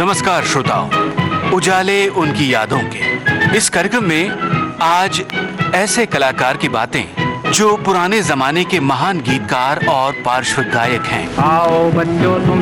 नमस्कार श्रोताओं, उजाले उनकी यादों के इस कार्यक्रम में आज ऐसे कलाकार की बातें जो पुराने जमाने के महान गीतकार और पार्श्व गायक हैं। आओ बच्चों तुम